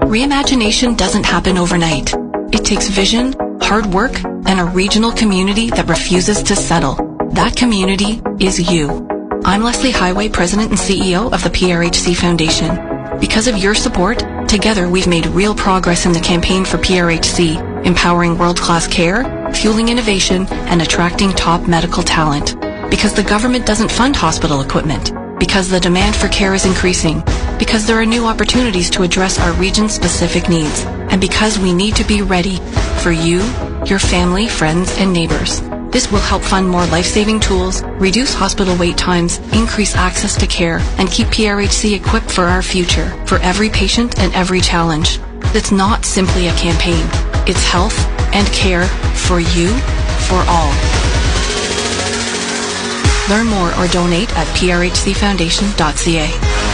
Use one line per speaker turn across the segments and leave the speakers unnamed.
Reimagination doesn't happen overnight. It takes vision, hard work, and a regional community that refuses to settle. That community is you. I'm Leslie Highway, President and CEO of the PRHC Foundation. Because of your support, together we've made real progress in the campaign for PRHC, empowering world-class care, fueling innovation, and attracting top medical talent. Because the government doesn't fund hospital equipment. Because the demand for care is increasing. Because there are new opportunities to address our region-specific needs. And because we need to be ready for you, your family, friends, and neighbors. This will help fund more life-saving tools, reduce hospital wait times, increase access to care, and keep PRHC equipped for our future, for every patient and every challenge. It's not simply a campaign. It's health and care for you, for all. Learn more or donate at prhcfoundation.ca.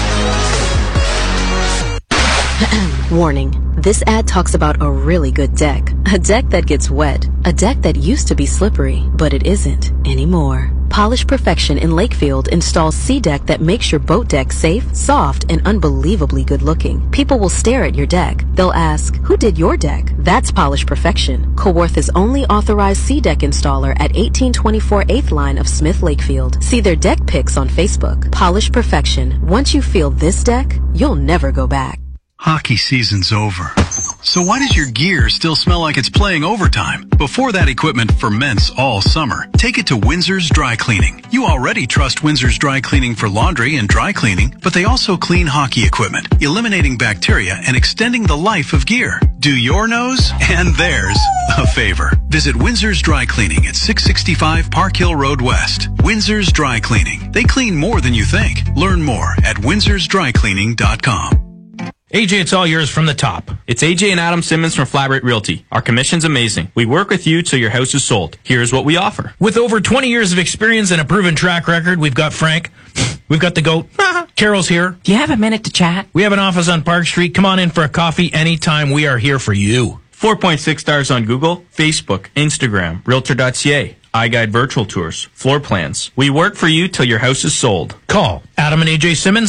Warning. This ad talks about a really good deck. A deck that gets wet. A deck that used to be slippery, but it isn't anymore. Polish Perfection in Lakefield installs SeaDeck that makes your boat deck safe, soft, and unbelievably good looking. People will stare at your deck. They'll ask, who did your deck? That's Polish Perfection, Coworth's only authorized SeaDeck installer at 1824 8th Line of Smith Lakefield. See their deck pics on Facebook. Polish Perfection. Once you feel this deck, you'll never go back.
Hockey season's over. So why does your gear still smell like it's playing overtime? Before that equipment ferments all summer, take it to Windsor's Dry Cleaning. You already trust Windsor's Dry Cleaning for laundry and dry cleaning, but they also clean hockey equipment, eliminating bacteria and extending the life of gear. Do your nose and theirs a favor. Visit Windsor's Dry Cleaning at 665 Park Hill Road West. Windsor's Dry Cleaning. They clean more than you think. Learn more at windsorsdrycleaning.com.
AJ, it's all yours from the top.
It's AJ and Adam Simmons from Flabright Realty. Our commission's amazing. We work with you till your house is sold. Here's what we offer.
With over 20 years of experience and a proven track record, we've got Frank. We've got the GOAT. Carol's here.
Do you have a minute to chat?
We have an office on Park Street. Come on in for a coffee anytime. We are here for you.
4.6 stars on Google, Facebook, Instagram, Realtor.ca. iGuide virtual tours, floor plans. We work for you till your house is sold.
Call Adam and AJ Simmons,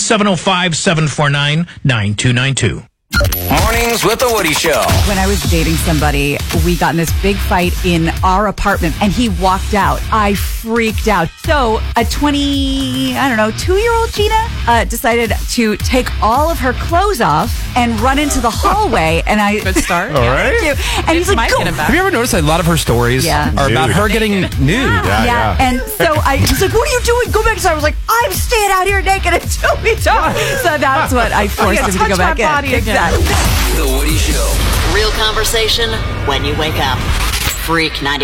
705-749-9292.
Mornings with the Woody Show.
When I was dating somebody, we got in this big fight in our apartment and he walked out. I freaked out. So a 2-year-old Gina decided to take all of her clothes off and run into the hallway. And I
Good start.
All right. And he's like, go.
Have you ever noticed a lot of her stories are about her getting nude?
Yeah. And so he's like, what are you doing? Go back. So I was like, I'm staying out here naked until we talk. So that's what I forced him to go back in. Exactly.
The Woody Show.
Real conversation when you wake up. Freak 90.